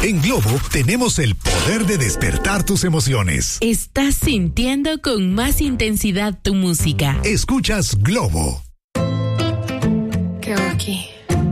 En Globo tenemos el poder de despertar tus emociones. Estás sintiendo con más intensidad tu música. Escuchas Globo. ¿Qué hago aquí?